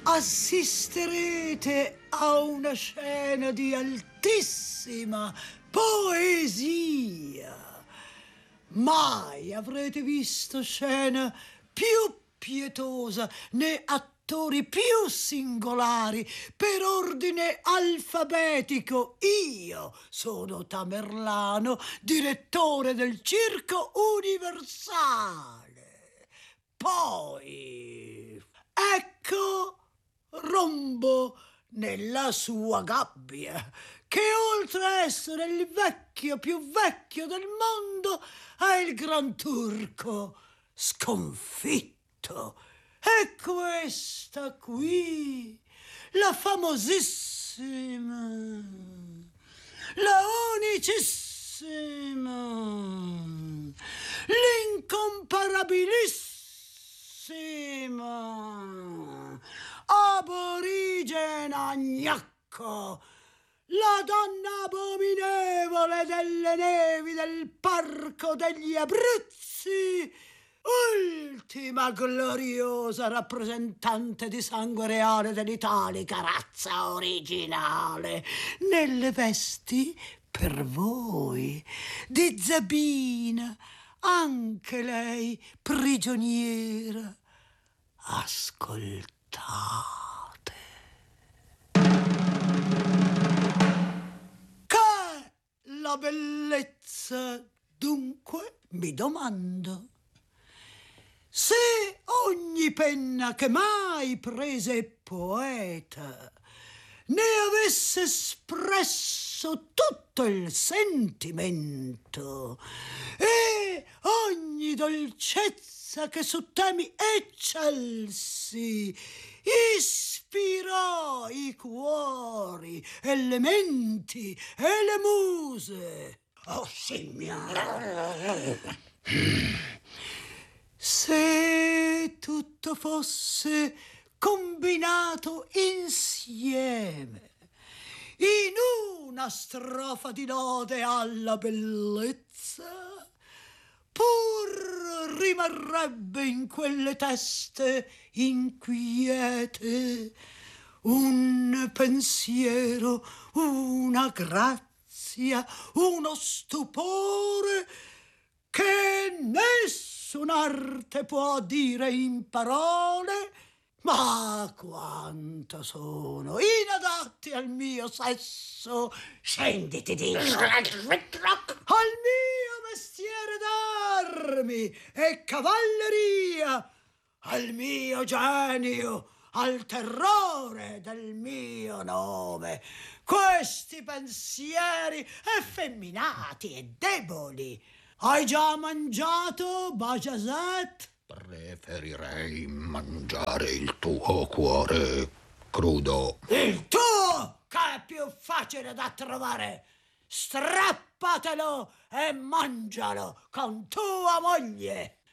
assisterete a una scena di altissima poesia. Mai avrete visto scena più pietosa né attori più singolari. Per ordine alfabetico io sono Tamerlano, direttore del Circo Universale. Poi ecco Rombo nella sua gabbia, che oltre a essere il vecchio più vecchio del mondo è il Gran Turco sconfitto. E questa qui, la famosissima, la unicissima, l'incomparabilissima Aborigena Gnacco, la donna abominevole delle nevi del Parco degli Abruzzi, ultima gloriosa rappresentante di sangue reale dell'italica razza originale, nelle vesti, per voi, di Zabina, anche lei prigioniera. Ascoltate. Che la bellezza, dunque, mi domando. Se ogni penna che mai prese poeta ne avesse espresso tutto il sentimento e ogni dolcezza che su temi eccelsi ispirò i cuori e le menti e le muse. Oh, signora! Se tutto fosse combinato insieme in una strofa di lode alla bellezza, pur rimarrebbe in quelle teste inquiete un pensiero, una grazia, uno stupore che nessun'arte può dire in parole, ma quanto sono inadatti al mio sesso. Scendi, ti dico, al mio mestiere d'armi e cavalleria, al mio genio, al terrore del mio nome. Questi pensieri effeminati e deboli. Hai già mangiato, Bajazet? Preferirei mangiare il tuo cuore crudo. Il tuo, che è più facile da trovare. Strappatelo e mangialo con tua moglie.